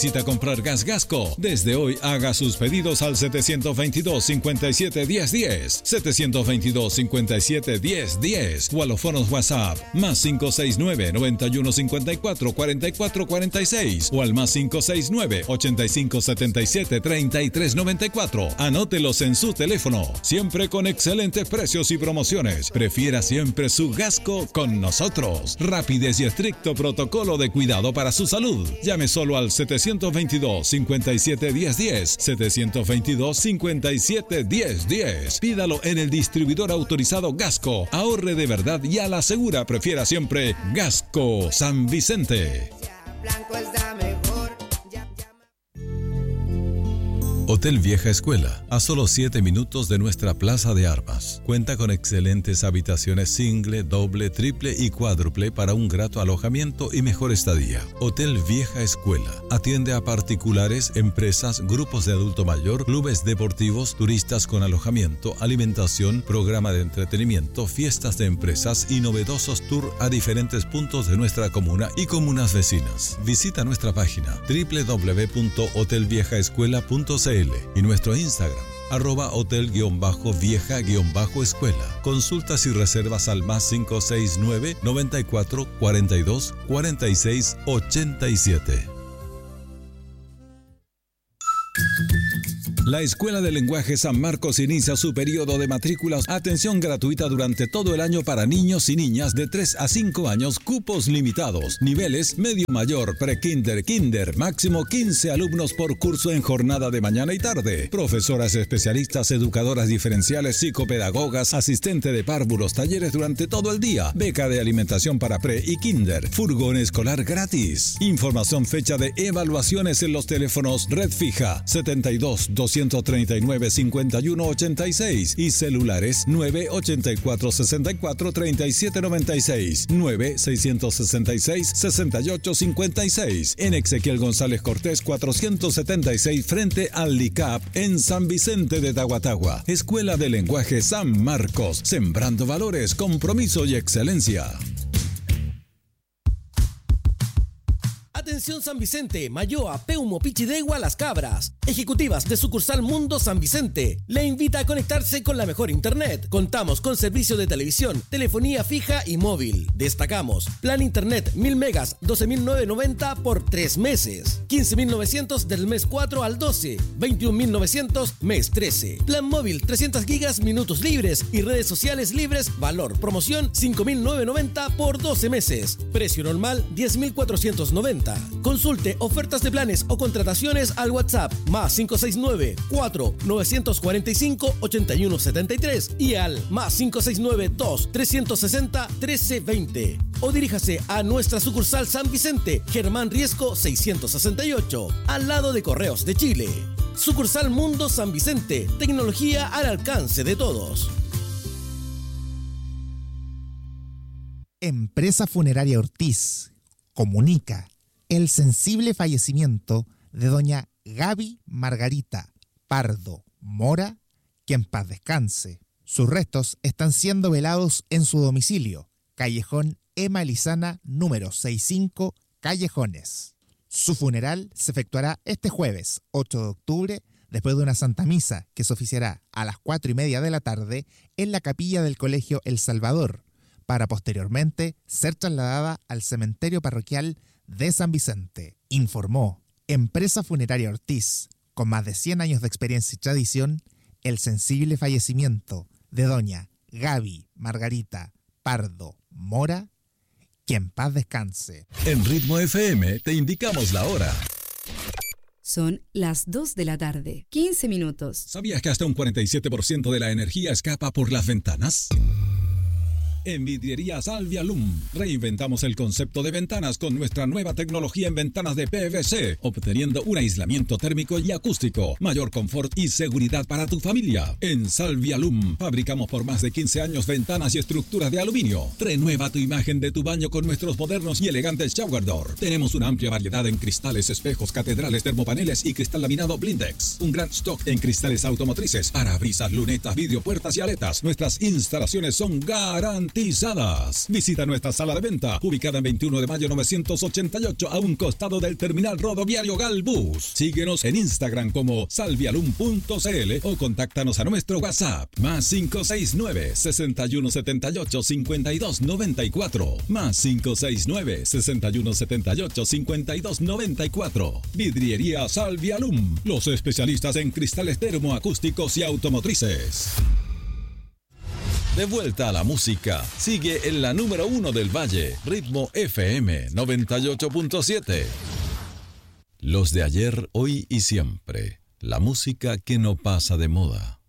Necesita comprar gas Gasco. Desde hoy haga sus pedidos al 722-57-1010. 722-57-1010. O a los fonos WhatsApp más 569-9154-4446 o al más 569-8577-3394. Anótelos en su teléfono. Siempre con excelentes precios y promociones. Prefiera siempre su Gasco con nosotros. Rapidez y estricto protocolo de cuidado para su salud. Llame solo al 722-57-1010. 722-57-1010. Pídalo en el distribuidor autorizado Gasco. Ahorre de verdad y a la segura. Prefiera siempre Gasco San Vicente. Hotel Vieja Escuela, a solo 7 minutos de nuestra plaza de armas. Cuenta con excelentes habitaciones single, doble, triple y cuádruple para un grato alojamiento y mejor estadía. Hotel Vieja Escuela atiende a particulares, empresas, grupos de adulto mayor, clubes deportivos, turistas con alojamiento, alimentación, programa de entretenimiento, fiestas de empresas y novedosos tours a diferentes puntos de nuestra comuna y comunas vecinas. Visita nuestra página www.hotelviejaescuela.cl y nuestro Instagram @hotel-vieja-escuela. Consultas y reservas al más 569 94 42 46 87. La Escuela de Lenguaje San Marcos inicia su periodo de matrículas. Atención gratuita durante todo el año para niños y niñas de 3 a 5 años, cupos limitados. Niveles medio mayor, pre-kinder, kinder, máximo 15 alumnos por curso en jornada de mañana y tarde. Profesoras especialistas, educadoras diferenciales, psicopedagogas, asistente de párvulos, talleres durante todo el día. Beca de alimentación para pre y kinder. Furgón escolar gratis. Información, fecha de evaluaciones en los teléfonos Red Fija 72-239-5186 y celulares 984-64-3796, 9-666-6856. En Ezequiel González Cortés 476 frente al LICAP en San Vicente de Tahuatahua. Escuela de Lenguaje San Marcos, sembrando valores, compromiso y excelencia. Atención San Vicente, Mayoa, Peumo, Pichidegua, Las Cabras. Ejecutivas de sucursal Mundo San Vicente. Le invita a conectarse con la mejor internet. Contamos con servicio de televisión, telefonía fija y móvil. Destacamos plan internet 1000 megas, 12.990 por 3 meses. 15.900 del mes 4 al 12. 21.900 mes 13. Plan móvil 300 gigas, minutos libres y redes sociales libres. Valor promoción 5.990 por 12 meses. Precio normal 10.490. Consulte ofertas de planes o contrataciones al WhatsApp más 569-4-945-8173 y al más 569-2-360-1320. O diríjase a nuestra sucursal San Vicente, Germán Riesco 668, al lado de Correos de Chile. Sucursal Mundo San Vicente, tecnología al alcance de todos. Empresa Funeraria Ortiz comunica el sensible fallecimiento de doña Gaby Margarita Pardo Mora, que en paz descanse. Sus restos están siendo velados en su domicilio, Callejón Ema Elizana, número 65, Callejones. Su funeral se efectuará este jueves, 8 de octubre, después de una Santa Misa que se oficiará a las 4:30 de la tarde en la capilla del Colegio El Salvador, para posteriormente ser trasladada al cementerio parroquial de San Vicente. Informó Empresa Funeraria Ortiz, con más de 100 años de experiencia y tradición, el sensible fallecimiento de doña Gaby Margarita Pardo Mora, que en paz descanse. En Ritmo FM te indicamos la hora. Son las 2 de la tarde, 15 minutos. ¿Sabías que hasta un 47% de la energía escapa por las ventanas? En Vidriería Salvialum reinventamos el concepto de ventanas con nuestra nueva tecnología en ventanas de PVC, obteniendo un aislamiento térmico y acústico, mayor confort y seguridad para tu familia. En Salvialum fabricamos por más de 15 años ventanas y estructuras de aluminio. Renueva tu imagen de tu baño con nuestros modernos y elegantes shower door. Tenemos una amplia variedad en cristales, espejos, catedrales, termopaneles y cristal laminado Blindex. Un gran stock en cristales automotrices, parabrisas, lunetas, vidrio, puertas y aletas. Nuestras instalaciones son garantizadas. garantizadas. Visita nuestra sala de venta, ubicada en 21 de mayo 988, a un costado del terminal rodoviario Galbus. Síguenos en Instagram como salvialum.cl o contáctanos a nuestro WhatsApp, más 569-6178-5294, más 569-6178-5294. Vidriería Salvialum, los especialistas en cristales termoacústicos y automotrices. De vuelta a la música, sigue en la número 1 del Valle, Ritmo FM 98.7. Los de ayer, hoy y siempre. La música que no pasa de moda.